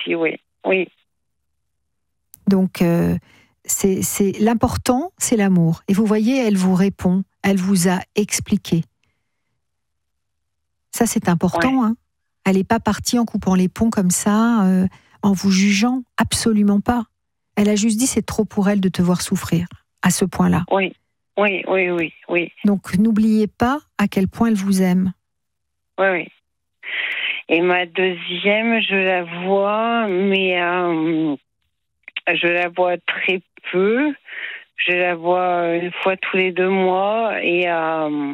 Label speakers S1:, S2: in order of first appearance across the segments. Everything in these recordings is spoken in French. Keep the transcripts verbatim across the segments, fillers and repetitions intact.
S1: aussi, oui. Oui.
S2: Donc, euh, c'est, c'est, l'important, c'est l'amour. Et vous voyez, elle vous répond, elle vous a expliqué. Ça, c'est important. Ouais. Hein. Elle n'est pas partie en coupant les ponts comme ça, euh, en vous jugeant. Absolument pas. Elle a juste dit, c'est trop pour elle de te voir souffrir, à ce point-là.
S1: Oui, oui, oui, oui. oui.
S2: Donc, n'oubliez pas à quel point elle vous aime.
S1: Oui, oui. Et ma deuxième, je la vois, mais euh, je la vois très peu. Je la vois une fois tous les deux mois. Et, euh,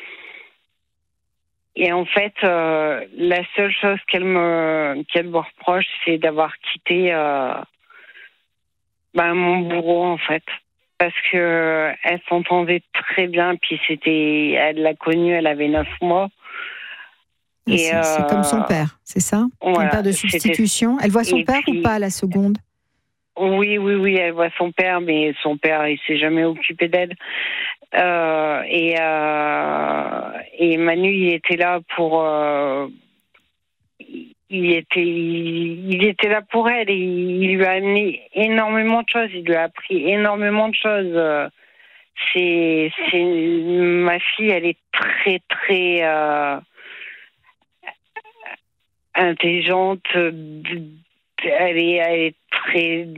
S1: et en fait, euh, la seule chose qu'elle me, qu'elle me reproche, c'est d'avoir quitté euh, ben, mon bourreau, en fait. Parce que elle s'entendait très bien, puis c'était, elle l'a connu, elle avait neuf mois.
S2: Et c'est, euh, c'est comme son père, c'est ça? Voilà, un père de substitution. Elle voit son père puis, ou pas, la seconde?
S1: Oui, oui, oui, elle voit son père, mais son père, il s'est jamais occupé d'elle. Euh, et, euh, et Manu, il était là pour... Euh, il, était, il, il était là pour elle et il lui a amené énormément de choses. Il lui a appris énormément de choses. C'est, c'est, ma fille, elle est très, très... Euh, intelligente, elle est, elle est très,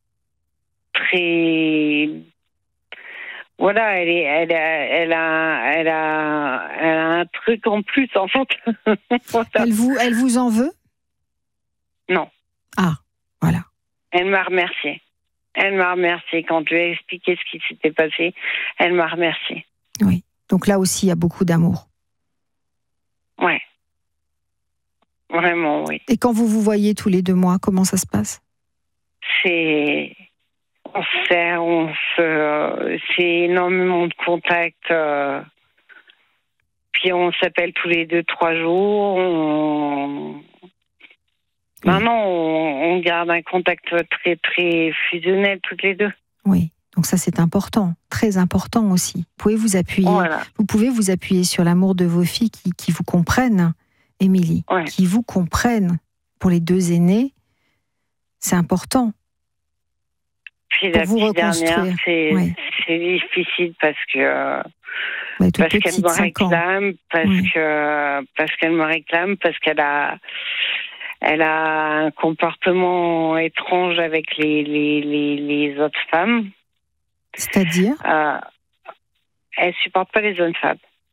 S1: très, voilà, elle est, elle a, elle a, elle a, elle a un truc en plus en fait.
S2: Voilà. Elle vous, elle vous en veut?
S1: Non.
S2: Ah, voilà.
S1: Elle m'a remercié. Elle m'a remercié quand je lui ai expliqué ce qui s'était passé. Elle m'a remercié.
S2: Oui. Donc là aussi, il y a beaucoup d'amour.
S1: Ouais. Vraiment, oui.
S2: Et quand vous vous voyez tous les deux mois, comment ça se passe?
S1: C'est... On se sert, on se... C'est énormément de contacts. Euh... Puis on s'appelle tous les deux, trois jours. On... Oui. Maintenant, on... on garde un contact très, très fusionnel toutes les deux.
S2: Oui, donc ça c'est important, très important aussi. Vous pouvez vous appuyer, voilà. Vous pouvez vous appuyer sur l'amour de vos filles qui, qui vous comprennent. Émilie, ouais. Qui vous comprennent. Pour les deux aînés, c'est important.
S1: Puis pour la vous reconstruire. C'est, ouais. c'est difficile parce que
S2: ouais,
S1: parce qu'elle me réclame, parce ouais. que parce qu'elle me réclame, parce qu'elle a elle a un comportement étrange avec les les les, les autres femmes.
S2: C'est-à-dire
S1: euh, elle supporte pas les jeunes femmes.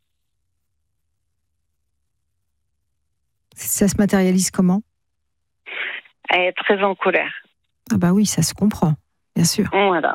S2: Ça se matérialise comment?
S1: Elle est très en colère.
S2: Ah bah oui, ça se comprend, bien sûr.
S1: Voilà.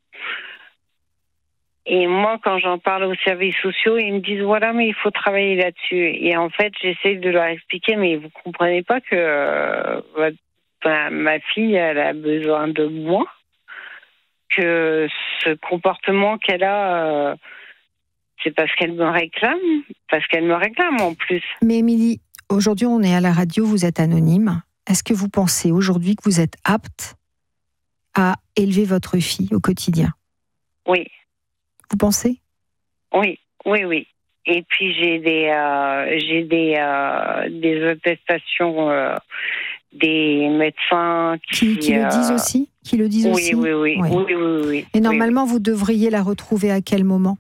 S1: Et moi, quand j'en parle aux services sociaux, ils me disent voilà, mais il faut travailler là-dessus. Et en fait, j'essaie de leur expliquer, mais vous comprenez pas que euh, ben, ma fille, elle a besoin de moi, que ce comportement qu'elle a, euh, c'est parce qu'elle me réclame, parce qu'elle me réclame en plus.
S2: Mais Émilie, aujourd'hui, on est à la radio, vous êtes anonyme. Est-ce que vous pensez aujourd'hui que vous êtes apte à élever votre fille au quotidien?
S1: Oui.
S2: Vous pensez?
S1: Oui, oui, oui. Et puis j'ai des, euh, j'ai des, euh, des attestations euh, des médecins qui,
S2: qui, qui le disent
S1: euh...
S2: aussi, qui le disent
S1: oui,
S2: aussi.
S1: Oui, oui, oui, oui, oui, oui.
S2: Et normalement,
S1: oui, oui.
S2: vous devriez la retrouver à quel moment?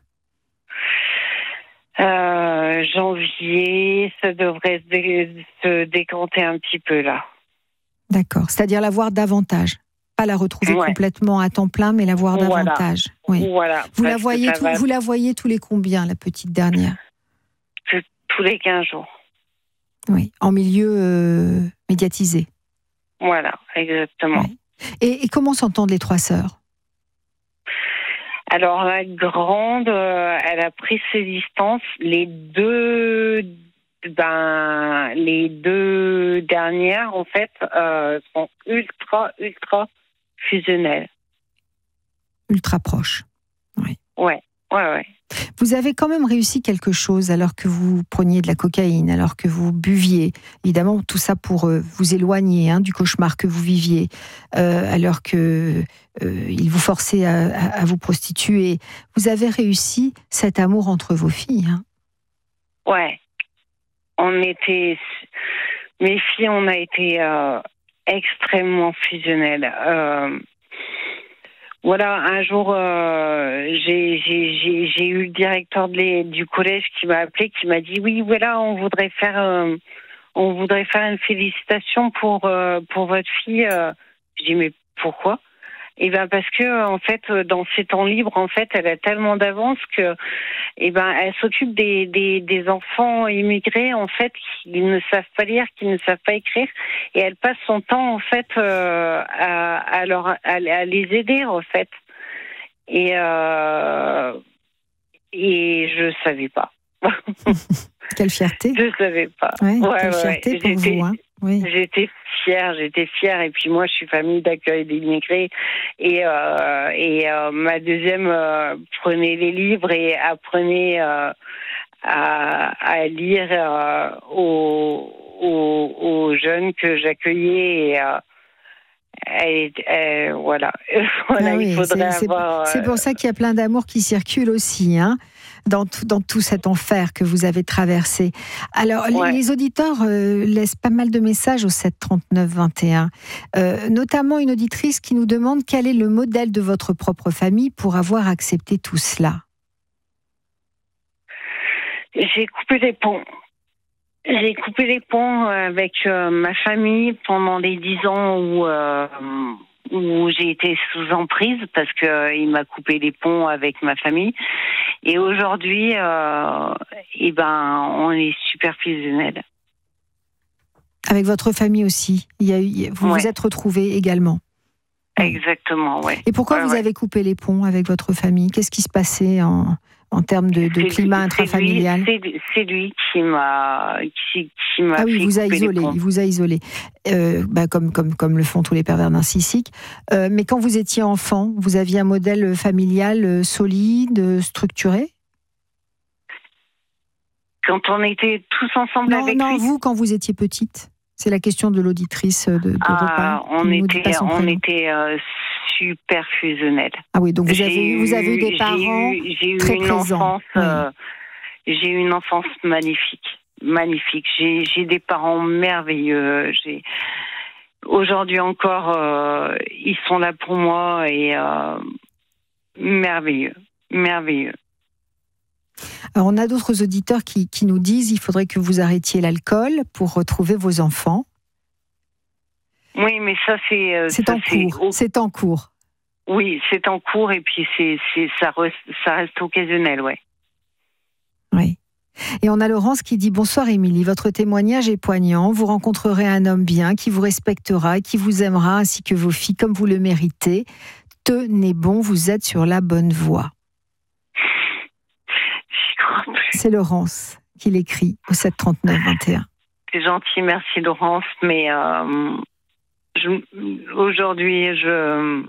S1: Euh, janvier, ça devrait se, dé- se décanter un petit peu là.
S2: D'accord, c'est-à-dire la voir davantage. Pas la retrouver
S1: ouais.
S2: complètement à temps plein, mais la voir
S1: voilà.
S2: davantage. Oui.
S1: Voilà,
S2: vous, la voyez tout,
S1: va...
S2: vous la voyez tous les combien, la petite dernière?
S1: Tous, tous les quinze jours.
S2: Oui, en milieu euh, médiatisé.
S1: Voilà, exactement.
S2: Oui. Et, et comment s'entendent les trois sœurs?
S1: Alors, la grande, euh, elle a pris ses distances. Les deux... Ben, les deux dernières, en fait, euh, sont ultra, ultra fusionnelles.
S2: Ultra proches. Oui.
S1: Ouais, ouais, ouais.
S2: Vous avez quand même réussi quelque chose alors que vous preniez de la cocaïne, alors que vous buviez. Évidemment, tout ça pour euh, vous éloigner hein, du cauchemar que vous viviez, euh, alors que euh, il vous forçait à, à, à vous prostituer. Vous avez réussi cet amour entre vos filles. Hein.
S1: Ouais. On était, mes filles, on a été euh, extrêmement fusionnel. Euh, voilà, un jour, euh, j'ai, j'ai, j'ai, j'ai eu le directeur de les, du collège qui m'a appelé, qui m'a dit oui, voilà, on voudrait faire, euh, on voudrait faire une félicitation pour euh, pour votre fille. Euh. Je dis mais pourquoi? Eh ben parce que en fait, dans ses temps libres, en fait, elle a tellement d'avance que, eh ben, elle s'occupe des, des des enfants immigrés en fait qui ne savent pas lire, qui ne savent pas écrire, et elle passe son temps en fait euh, à à leur à, à les aider en fait. Et euh, et je savais pas.
S2: Quelle fierté.
S1: Je savais pas.
S2: Ouais,
S1: ouais,
S2: quelle
S1: ouais,
S2: fierté
S1: ouais.
S2: pour
S1: J'étais,
S2: vous. Hein. Oui.
S1: J'étais fière, j'étais fière. Et puis moi, je suis famille d'accueil d'immigrés. Et, euh, et euh, ma deuxième euh, prenait les livres et apprenait euh, à, à lire euh, aux, aux, aux jeunes que j'accueillais. Et, euh, et, et, voilà. voilà,
S2: Ah oui,
S1: il faudrait
S2: c'est,
S1: avoir.
S2: C'est, c'est pour ça qu'il y a plein d'amour qui circule aussi, hein, dans, tout, dans tout cet enfer que vous avez traversé. Alors, ouais. les, les auditeurs euh, laissent pas mal de messages au sept trente-neuf vingt et un, euh, notamment une auditrice qui nous demande quel est le modèle de votre propre famille pour avoir accepté tout cela.
S1: J'ai coupé les ponts. J'ai coupé les ponts avec euh, ma famille pendant les dix ans où, euh, où j'ai été sous emprise parce qu'il euh, m'a coupé les ponts avec ma famille. Et aujourd'hui, euh, eh ben, on est super fusionnels.
S2: Avec votre famille aussi, il y a eu, vous ouais. vous êtes retrouvés également.
S1: Exactement, oui.
S2: Et pourquoi ouais, vous ouais. avez coupé les ponts avec votre famille? Qu'est-ce qui se passait en, en termes de, de climat intrafamilial?
S1: C'est lui, c'est lui qui m'a qui, qui m'a
S2: ah oui,
S1: fait
S2: vous a
S1: couper
S2: isolé,
S1: les ponts.
S2: Il vous a isolé, euh, bah comme, comme, comme le font tous les pervers narcissiques. Euh, mais quand vous étiez enfant, vous aviez un modèle familial solide, structuré?
S1: Quand on était tous ensemble
S2: non,
S1: avec
S2: non,
S1: lui.
S2: Non, vous, quand vous étiez petite. C'est la question de l'auditrice de, de
S1: ah, on était, on était euh, super fusionnels.
S2: Ah oui, donc vous avez, eu, vous avez eu des parents
S1: j'ai eu, j'ai eu
S2: très
S1: une
S2: présents.
S1: Enfance, oui. euh, j'ai eu une enfance magnifique, magnifique. J'ai, j'ai des parents merveilleux. J'ai... Aujourd'hui encore, euh, ils sont là pour moi et euh, merveilleux, merveilleux.
S2: Alors, on a d'autres auditeurs qui, qui nous disent qu'il faudrait que vous arrêtiez l'alcool pour retrouver vos enfants.
S1: Oui, mais ça, c'est... Euh,
S2: c'est
S1: ça,
S2: en cours, c'est... c'est en cours.
S1: Oui, c'est en cours et puis c'est, c'est, ça, reste, ça reste occasionnel, ouais.
S2: Oui. Et on a Laurence qui dit « Bonsoir Émilie, votre témoignage est poignant. Vous rencontrerez un homme bien qui vous respectera et qui vous aimera ainsi que vos filles comme vous le méritez. Tenez bon, vous êtes sur la bonne voie. » C'est Laurence qui l'écrit au sept trente-neuf vingt et un.
S1: C'est gentil, merci Laurence, mais euh, je, aujourd'hui, je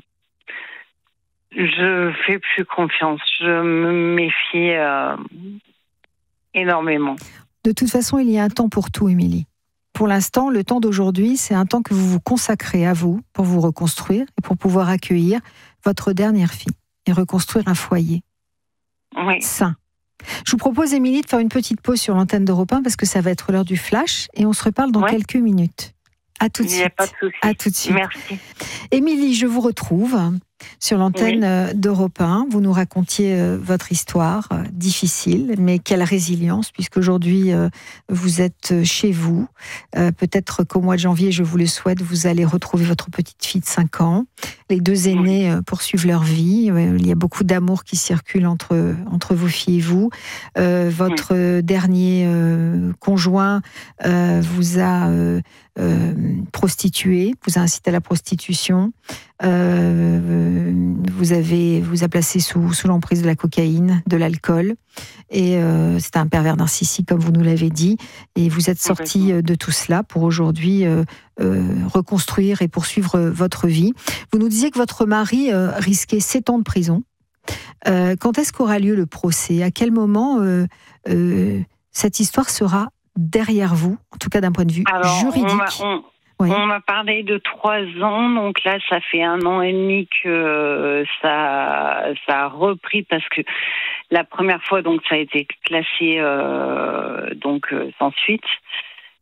S1: je fais plus confiance. Je me méfie euh, énormément.
S2: De toute façon, il y a un temps pour tout, Émilie. Pour l'instant, le temps d'aujourd'hui, c'est un temps que vous vous consacrez à vous pour vous reconstruire et pour pouvoir accueillir votre dernière fille et reconstruire un foyer
S1: oui.
S2: sain. Je vous propose, Émilie, de faire une petite pause sur l'antenne d'Europe un parce que ça va être l'heure du flash et on se reparle dans ouais. quelques minutes. À tout de
S1: Il
S2: suite.
S1: n'y a pas de souci.
S2: À tout de suite.
S1: Merci.
S2: Émilie, je vous retrouve sur l'antenne oui. d'Europe un. Vous nous racontiez votre histoire difficile, mais quelle résilience, puisqu'aujourd'hui vous êtes chez vous. Peut-être qu'au mois de janvier, je vous le souhaite, vous allez retrouver votre petite fille de cinq ans. Les deux aînés oui. poursuivent leur vie. Il y a beaucoup d'amour qui circule entre, entre vos filles et vous. Euh, votre oui. dernier euh, conjoint euh, vous a euh, euh, prostitué, vous a incité à la prostitution. Euh, vous avez vous a placé sous, sous l'emprise de la cocaïne, de l'alcool, et euh, c'est un pervers narcissique comme vous nous l'avez dit, et vous êtes sorti de tout cela pour aujourd'hui euh, euh, reconstruire et poursuivre votre vie. Vous nous disiez que votre mari euh, risquait sept ans de prison. Euh, quand est-ce qu'aura lieu le procès? À quel moment euh, euh, cette histoire sera derrière vous, en tout cas d'un point de vue
S1: Alors,
S2: juridique?
S1: on m'a, on... Oui. On m'a parlé de trois ans, donc là, ça fait un an et demi que ça, ça a repris parce que la première fois, donc, ça a été classé euh, donc euh, sans suite.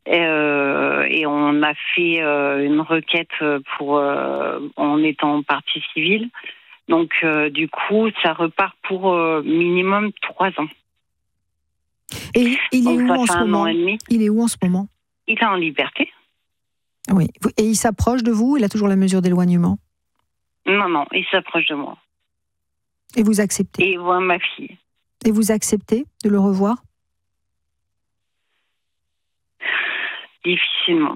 S1: Euh, et on a fait euh, une requête pour euh, en étant partie civile. Donc, euh, du coup, ça repart pour euh, minimum trois ans.
S2: Et il est
S1: Donc,
S2: où
S1: ça
S2: en
S1: fait
S2: ce
S1: un
S2: moment
S1: an et demi.
S2: Il est où en ce moment?
S1: Il est en liberté.
S2: Oui. Et il s'approche de vous? Il a toujours la mesure d'éloignement?
S1: Non, non, il s'approche de moi.
S2: Et vous acceptez?
S1: Et il voit ma fille.
S2: Et vous acceptez de le revoir?
S1: Difficilement.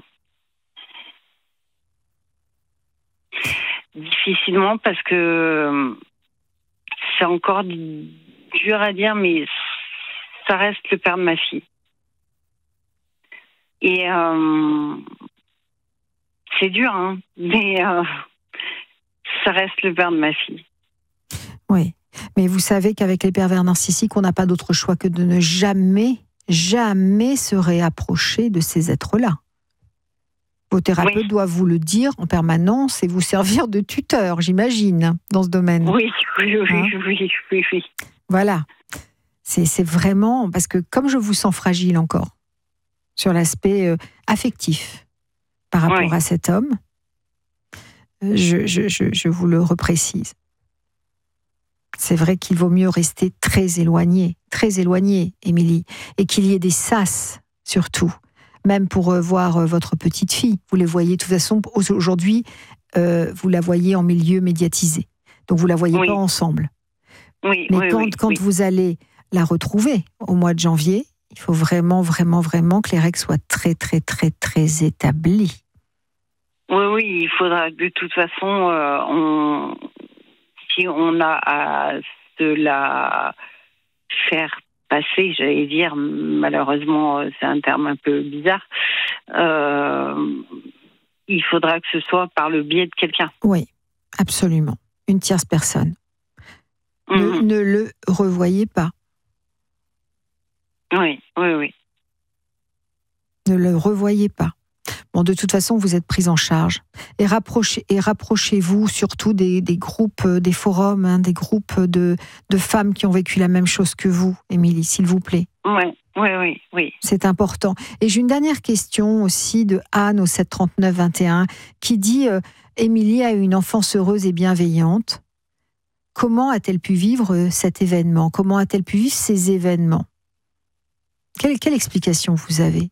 S1: Difficilement parce que c'est encore dur à dire, mais ça reste le père de ma fille. Et euh, c'est dur, hein, mais euh, ça reste le père de ma fille.
S2: Oui, mais vous savez qu'avec les pervers narcissiques, on n'a pas d'autre choix que de ne jamais, jamais se réapprocher de ces êtres-là. Vos thérapeutes oui. doivent vous le dire en permanence et vous servir de tuteur, j'imagine, dans ce domaine.
S1: Oui, oui, oui, hein oui, oui, oui.
S2: Voilà. C'est, c'est vraiment... Parce que comme je vous sens fragile encore, sur l'aspect euh, affectif par rapport oui. à cet homme, je, je, je, je vous le reprécise. C'est vrai qu'il vaut mieux rester très éloigné, très éloigné, Émilie, et qu'il y ait des sas, surtout. Même pour euh, voir euh, votre petite fille. Vous les voyez, de toute façon, aujourd'hui, euh, vous la voyez en milieu médiatisé. Donc, vous ne la voyez oui. pas ensemble.
S1: Oui,
S2: Mais
S1: oui,
S2: quand,
S1: oui,
S2: quand
S1: oui.
S2: vous allez la retrouver au mois de janvier, il faut vraiment, vraiment, vraiment que les règles soient très, très, très, très établies.
S1: Oui, oui, il faudra de toute façon, euh, on... si on a à se la faire passer, j'allais dire, malheureusement, c'est un terme un peu bizarre, euh, il faudra que ce soit par le biais de quelqu'un.
S2: Oui, absolument. Une tierce personne. Mm-hmm. Ne, ne le revoyez pas.
S1: Oui, oui, oui.
S2: Ne le revoyez pas. Bon, de toute façon, vous êtes prise en charge. Et, rapprochez, et rapprochez-vous surtout des, des groupes, des forums, hein, des groupes de, de femmes qui ont vécu la même chose que vous, Émilie, s'il vous plaît.
S1: Oui, oui, oui, oui.
S2: C'est important. Et j'ai une dernière question aussi de Anne au sept trente-neuf vingt et un qui dit euh, « Émilie a eu une enfance heureuse et bienveillante. Comment a-t-elle pu vivre cet événement? Comment a-t-elle pu vivre ces événements ?» Quelle, quelle explication vous avez?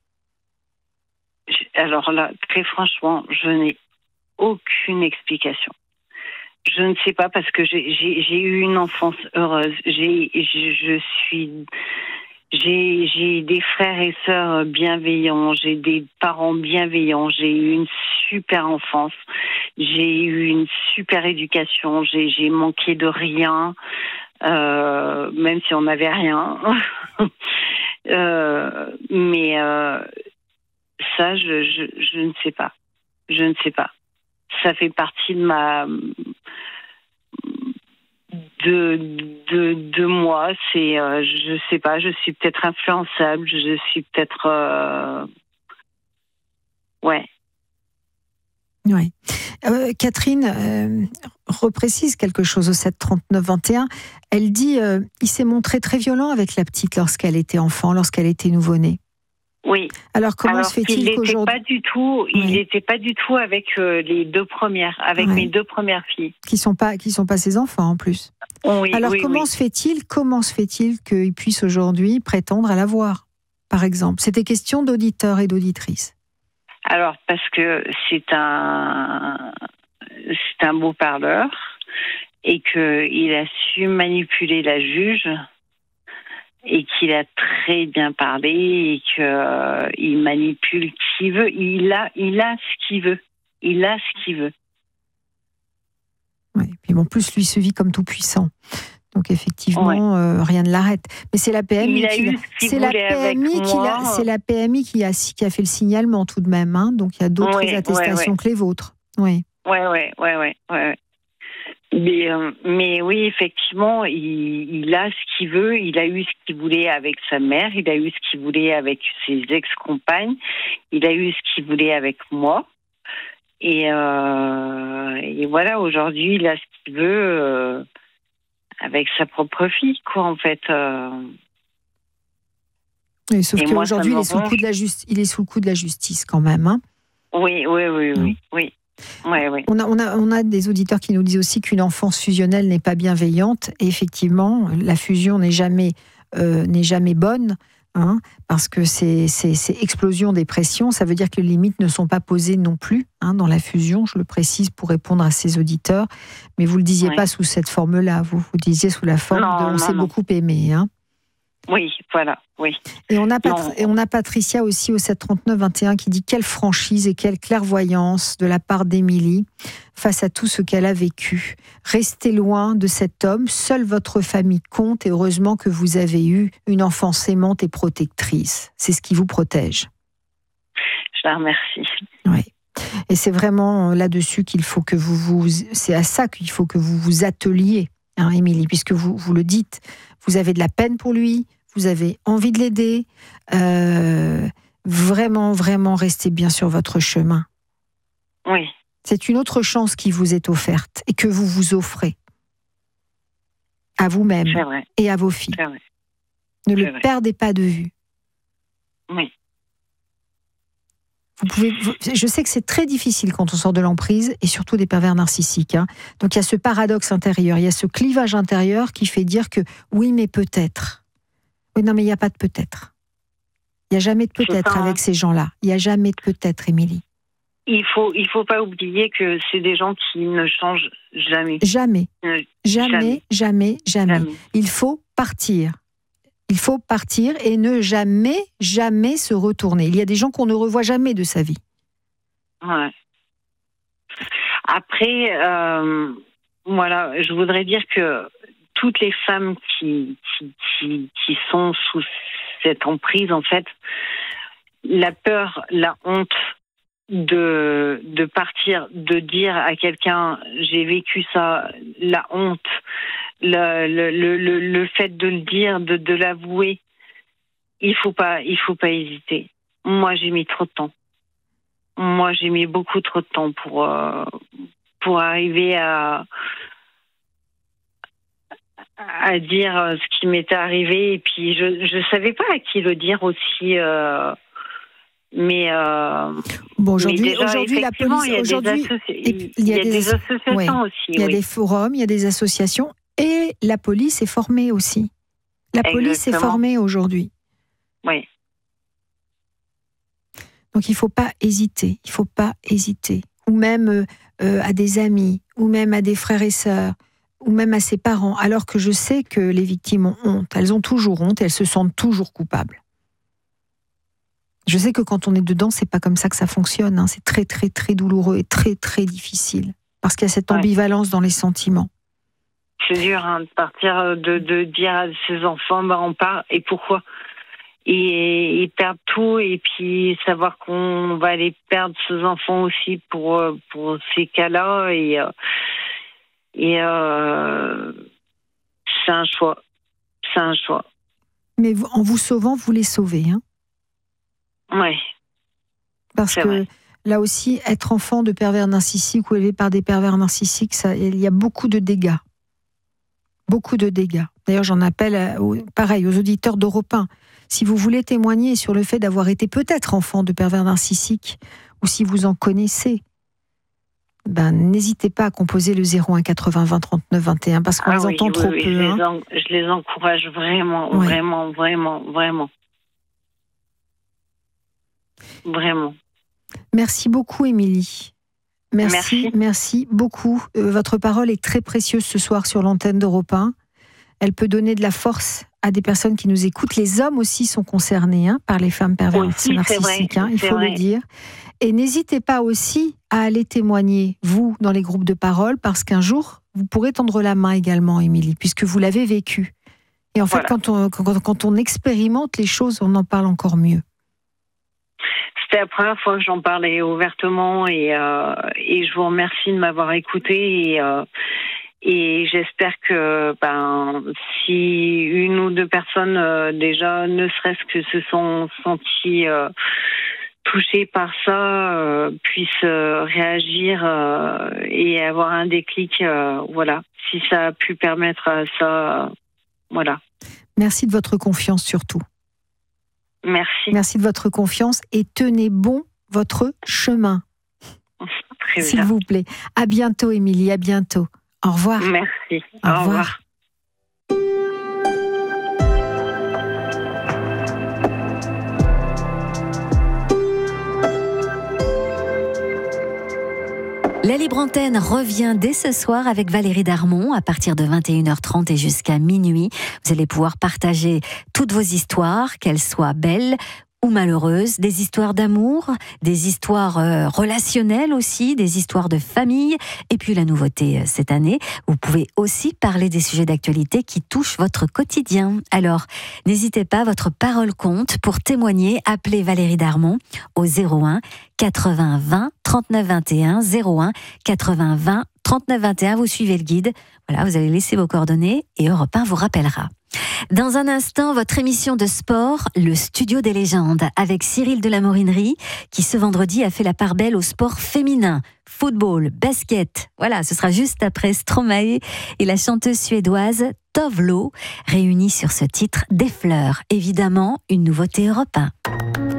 S1: Alors là, très franchement, je n'ai aucune explication. Je ne sais pas parce que j'ai, j'ai, j'ai eu une enfance heureuse. J'ai, je, je suis, j'ai, j'ai des frères et sœurs bienveillants. J'ai des parents bienveillants. J'ai eu une super enfance. J'ai eu une super éducation. J'ai, j'ai manqué de rien, euh, même si on n'avait rien. euh, mais euh, Ça, je, je, je ne sais pas. Je ne sais pas. Ça fait partie de ma... de, de, de moi. C'est, euh, je ne sais pas, je suis peut-être influençable, je suis peut-être... Euh... Ouais.
S2: Oui. Euh, Catherine euh, reprécise quelque chose au sept trente-neuf vingt et un. Elle dit euh, il s'est montré très violent avec la petite lorsqu'elle était enfant, lorsqu'elle était nouveau-née.
S1: Oui.
S2: Alors comment
S1: Alors
S2: se fait-il
S1: qu'il
S2: qu'aujourd'hui...
S1: pas du tout, il
S2: oui.
S1: n'était pas du tout avec euh, les deux premières, avec
S2: oui.
S1: mes deux premières filles.
S2: Qui sont pas, qui sont pas ses enfants en plus.
S1: Oui,
S2: Alors
S1: oui,
S2: comment
S1: oui.
S2: se fait-il, comment se fait-il qu'il puisse aujourd'hui prétendre à la voir, par exemple? C'était question d'auditeurs et d'auditrices.
S1: Alors parce que c'est un, c'est un beau parleur et que il a su manipuler la juge. Et qu'il a très bien parlé et qu'il euh, manipule qui veut. Il a, il a ce qu'il veut. Il a ce qu'il veut.
S2: Oui, puis en plus, lui se vit comme tout puissant. Donc effectivement, ouais. euh, rien ne l'arrête. Mais c'est la P M I qui, c'est la P M I qui, a, c'est la P M I qui a, qui a fait le signalement tout de même. Hein. Donc il y a d'autres ouais, attestations ouais, ouais. que les vôtres. Oui.
S1: Ouais, ouais, ouais, ouais, ouais. Mais, euh, mais oui, effectivement, il, il a ce qu'il veut. Il a eu ce qu'il voulait avec sa mère. Il a eu ce qu'il voulait avec ses ex-compagnes. Il a eu ce qu'il voulait avec moi. Et, euh, et voilà, aujourd'hui, il a ce qu'il veut euh, avec sa propre fille, quoi, en fait. Euh...
S2: Oui, sauf qu'aujourd'hui, il est sous le coup de la justice. Il est sous le coup de la justice quand même. Hein.
S1: Oui, oui, oui, oui, oui. Ouais, ouais.
S2: On a, on a, on a des auditeurs qui nous disent aussi qu'une enfance fusionnelle n'est pas bienveillante. Et effectivement, la fusion n'est jamais, euh, n'est jamais bonne, hein, parce que c'est, c'est, c'est explosion des pressions. Ça veut dire que les limites ne sont pas posées non plus, hein, dans la fusion. Je le précise pour répondre à ces auditeurs. Mais vous le disiez ouais. pas sous cette forme-là. Vous vous disiez sous la forme non, de on non, s'est non. beaucoup aimé. Hein.
S1: Oui, voilà, oui.
S2: Et on a, Patri- et on a Patricia aussi au sept trente-neuf vingt et un qui dit quelle franchise et quelle clairvoyance de la part d'Émilie face à tout ce qu'elle a vécu. Restez loin de cet homme, seule votre famille compte et heureusement que vous avez eu une enfance aimante et protectrice. C'est ce qui vous protège.
S1: Je la remercie.
S2: Oui. Et c'est vraiment là-dessus qu'il faut que vous vous... C'est à ça qu'il faut que vous vous atteliez, hein, Émilie, puisque vous, vous le dites. Vous avez de la peine pour lui, vous avez envie de l'aider. Euh, vraiment, vraiment, restez bien sur votre chemin.
S1: Oui.
S2: C'est une autre chance qui vous est offerte et que vous vous offrez à vous-même et à vos filles.
S1: C'est vrai.
S2: Ne
S1: C'est
S2: le
S1: vrai.
S2: perdez pas de vue.
S1: Oui.
S2: Vous pouvez, vous, je sais que c'est très difficile quand on sort de l'emprise et surtout des pervers narcissiques. Hein. Donc il y a ce paradoxe intérieur, il y a ce clivage intérieur qui fait dire que oui, mais peut-être. Oui, non, mais il n'y a pas de peut-être. Il n'y a jamais de peut-être avec ces gens-là. Il n'y a jamais de peut-être, Émilie.
S1: Il faut, il faut pas oublier que c'est des gens qui ne changent jamais.
S2: Jamais.
S1: Euh,
S2: jamais, jamais, jamais, jamais. Il faut partir. Il faut partir et ne jamais, jamais se retourner. Il y a des gens qu'on ne revoit jamais de sa vie.
S1: Ouais. Après, euh, voilà, je voudrais dire que toutes les femmes qui, qui, qui, qui sont sous cette emprise, en fait, la peur, la honte de, de partir, de dire à quelqu'un j'ai vécu ça, la honte, le, le, le, le fait de le dire, de, de l'avouer, il faut pas, il faut pas hésiter. Moi, j'ai mis trop de temps. Moi, j'ai mis beaucoup trop de temps pour, euh, pour arriver à, à dire ce qui m'était arrivé. Et puis, je ne savais pas à qui le dire aussi. Euh, mais, euh,
S2: bon, aujourd'hui,
S1: mais déjà,
S2: aujourd'hui la police,
S1: il y a
S2: aujourd'hui,
S1: des, associ...
S2: il y a
S1: il y a
S2: des,
S1: des associations
S2: ouais,
S1: aussi.
S2: Il y a
S1: oui.
S2: des forums, il y a des associations et la police est formée aussi. La police Exactement. est formée aujourd'hui.
S1: Oui.
S2: Donc il ne faut pas hésiter, il ne faut pas hésiter. Ou même euh, à des amis, ou même à des frères et sœurs, ou même à ses parents, alors que je sais que les victimes ont honte. Elles ont toujours honte et elles se sentent toujours coupables. Je sais que quand on est dedans, c'est pas comme ça que ça fonctionne. Hein. C'est très, très, très douloureux et très, très difficile. Parce qu'il y a cette ambivalence ouais. dans les sentiments.
S1: C'est dur hein, de partir, de, de dire à ses enfants, bah, on part, et pourquoi ? Et ils perdent tout, et puis savoir qu'on va aller perdre ses enfants aussi pour, pour ces cas-là, et, et euh, c'est un choix. C'est un choix.
S2: Mais en vous sauvant, vous les sauvez, hein ?
S1: Oui.
S2: Parce que vrai. Là aussi, être enfant de pervers narcissiques ou élevé par des pervers narcissiques, ça, il y a beaucoup de dégâts. Beaucoup de dégâts. D'ailleurs, j'en appelle, à, pareil, aux auditeurs d'Europe un. Si vous voulez témoigner sur le fait d'avoir été peut-être enfant de pervers narcissiques, ou si vous en connaissez, ben, n'hésitez pas à composer le zéro un quatre-vingts vingt trente-neuf vingt et un, parce qu'on ah les oui, entend oui, trop
S1: oui,
S2: peu.
S1: Je,
S2: hein.
S1: les en, je les encourage vraiment, ouais. vraiment, vraiment, vraiment. Vraiment.
S2: Merci beaucoup, Émilie. Merci, merci, merci beaucoup. Euh, votre parole est très précieuse ce soir sur l'antenne d'Europe un. Elle peut donner de la force à des personnes qui nous écoutent. Les hommes aussi sont concernés hein, par les femmes pervers aussi, narcissiques, hein, il faut vrai. le dire. Et n'hésitez pas aussi à aller témoigner, vous, dans les groupes de parole, parce qu'un jour, vous pourrez tendre la main également, Émilie, puisque vous l'avez vécu. Et en fait, voilà. quand, on, quand, quand on expérimente les choses, on en parle encore mieux.
S1: C'était la première fois que j'en parlais ouvertement et, euh, et je vous remercie de m'avoir écouté et, euh, et j'espère que ben, si une ou deux personnes euh, déjà ne serait-ce que se sont senties euh, touchées par ça euh, puissent euh, réagir euh, et avoir un déclic. Euh, voilà, si ça a pu permettre à ça, euh, voilà.
S2: Merci de votre confiance surtout.
S1: Merci.
S2: Merci de votre confiance et tenez bon votre chemin.
S1: Très
S2: S'il
S1: bien.
S2: vous plaît. À bientôt, Émilie, à bientôt. Au revoir.
S1: Merci.
S2: Au
S1: Au
S2: revoir.
S1: revoir.
S3: La Libre Antenne revient dès ce soir avec Valérie Darmon à partir de vingt et une heures trente et jusqu'à minuit. Vous allez pouvoir partager toutes vos histoires, qu'elles soient belles ou malheureuses, des histoires d'amour, des histoires euh, relationnelles aussi, des histoires de famille. Et puis la nouveauté euh, cette année, vous pouvez aussi parler des sujets d'actualité qui touchent votre quotidien. Alors, n'hésitez pas, votre parole compte. Pour témoigner, appelez Valérie Darmon au zéro un quatre-vingts vingt trente-neuf vingt et un, zéro un quatre-vingts vingt trente-neuf vingt et un. Vous suivez le guide. Voilà, vous allez laisser vos coordonnées et Europe un vous rappellera. Dans un instant, votre émission de sport, le Studio des légendes, avec Cyril de la Morinerie, qui ce vendredi a fait la part belle au sport féminin, football, basket. Voilà, ce sera juste après Stromae et la chanteuse suédoise Tove Lo, réunis sur ce titre Des fleurs. Évidemment, une nouveauté Europe un.